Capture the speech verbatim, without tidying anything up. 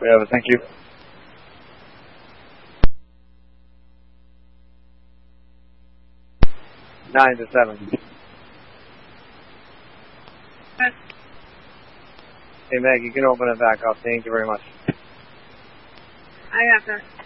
We have it, thank you. Nine to seven. Hey, Meg, you can open it back up. Thank you very much. I got that.